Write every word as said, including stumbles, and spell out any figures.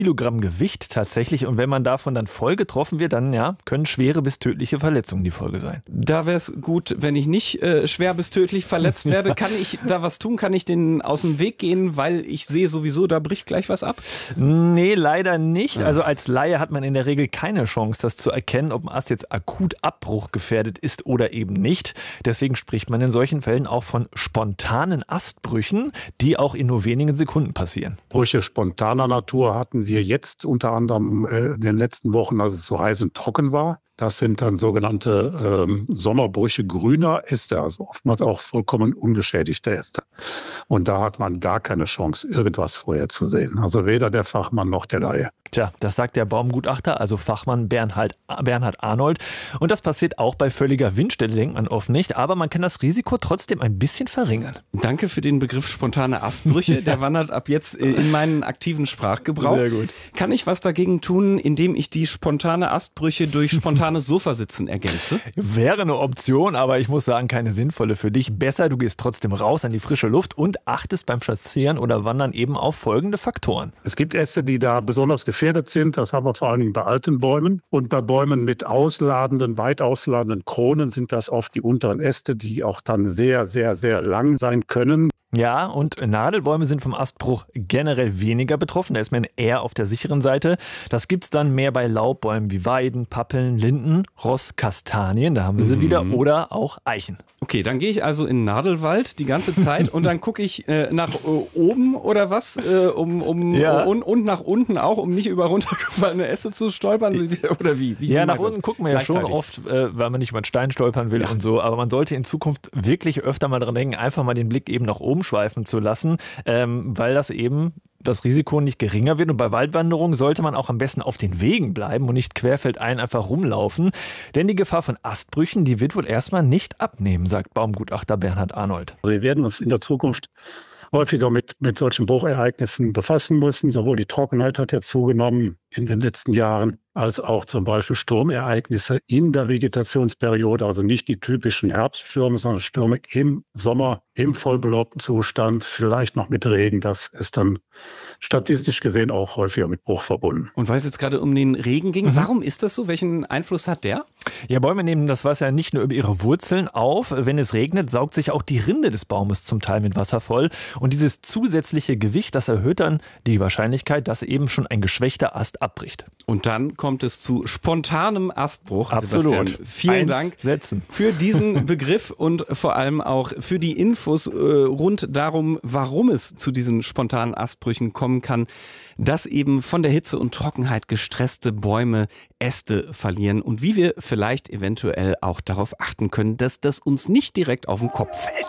Kilogramm Gewicht tatsächlich. Und wenn man davon dann voll getroffen wird, dann ja, können schwere bis tödliche Verletzungen die Folge sein. Da wäre es gut, wenn ich nicht äh, schwer bis tödlich verletzt werde. Kann ich da was tun? Kann ich den aus dem Weg gehen, weil ich sehe sowieso, da bricht gleich was ab? Nee, leider nicht. Also als Laie hat man in der Regel keine Chance, das zu erkennen, ob ein Ast jetzt akut abbruchgefährdet ist oder eben nicht. Deswegen spricht man in solchen Fällen auch von spontanen Astbrüchen, die auch in nur wenigen Sekunden passieren. Brüche spontaner Natur hatten wir jetzt unter anderem äh, in den letzten Wochen, als es so heiß und trocken war. Das sind dann sogenannte ähm, Sommerbrüche grüner Äste, also oftmals auch vollkommen ungeschädigte Äste. Und da hat man gar keine Chance, irgendwas vorherzusehen. Also weder der Fachmann noch der Laie. Tja, das sagt der Baumgutachter, also Fachmann Bernhard, Bernhard Arnold. Und das passiert auch bei völliger Windstille, denkt man oft nicht. Aber man kann das Risiko trotzdem ein bisschen verringern. Danke für den Begriff spontane Astbrüche. Der wandert ab jetzt in meinen aktiven Sprachgebrauch. Sehr gut. Kann ich was dagegen tun, indem ich die spontane Astbrüche durch spontane Sofasitzen ergänze? Wäre eine Option, aber ich muss sagen, keine sinnvolle für dich. Besser, du gehst trotzdem raus an die frische Luft und achtest beim Spazieren oder Wandern eben auf folgende Faktoren. Es gibt Äste, die da besonders gefährdet sind. Das haben wir vor allen Dingen bei alten Bäumen. Und bei Bäumen mit ausladenden, weit ausladenden Kronen sind das oft die unteren Äste, die auch dann sehr, sehr, sehr lang sein können. Ja, und Nadelbäume sind vom Astbruch generell weniger betroffen. Da ist man eher auf der sicheren Seite. Das gibt's dann mehr bei Laubbäumen wie Weiden, Pappeln, Linden, Ross, Kastanien, da haben wir sie mhm. wieder, oder auch Eichen. Okay, dann gehe ich also in den Nadelwald die ganze Zeit und dann gucke ich äh, nach äh, oben oder was, äh, um, um ja. und, und nach unten auch, um nicht über runtergefallene Äste zu stolpern oder wie? wie ja, nach unten gucken wir ja schon oft, äh, weil man nicht über einen Stein stolpern will ja. und so, aber man sollte in Zukunft wirklich öfter mal dran denken, einfach mal den Blick eben nach oben schweifen zu lassen, ähm, weil das eben das Risiko nicht geringer wird. Und bei Waldwanderungen sollte man auch am besten auf den Wegen bleiben und nicht querfeldein einfach rumlaufen. Denn die Gefahr von Astbrüchen, die wird wohl erstmal nicht abnehmen, sagt Baumgutachter Bernhard Arnold. Also wir werden uns in der Zukunft häufiger mit, mit solchen Bruchereignissen befassen müssen. Sowohl die Trockenheit hat ja zugenommen in den letzten Jahren, als auch zum Beispiel Sturmereignisse in der Vegetationsperiode, also nicht die typischen Herbststürme, sondern Stürme im Sommer, im vollbelobten Zustand, vielleicht noch mit Regen. Das ist dann statistisch gesehen auch häufiger mit Bruch verbunden. Und weil es jetzt gerade um den Regen ging, mhm. warum ist das so? Welchen Einfluss hat der? Ja, Bäume nehmen das Wasser nicht nur über ihre Wurzeln auf. Wenn es regnet, saugt sich auch die Rinde des Baumes zum Teil mit Wasser voll. Und dieses zusätzliche Gewicht, das erhöht dann die Wahrscheinlichkeit, dass eben schon ein geschwächter Ast abbricht. Und dann kommt es zu spontanem Astbruch. Absolut. Sebastian, vielen Eins Dank setzen. für diesen Begriff und vor allem auch für die Infos äh, rund darum, warum es zu diesen spontanen Astbrüchen kommen kann, dass eben von der Hitze und Trockenheit gestresste Bäume Äste verlieren und wie wir vielleicht eventuell auch darauf achten können, dass das uns nicht direkt auf den Kopf fällt.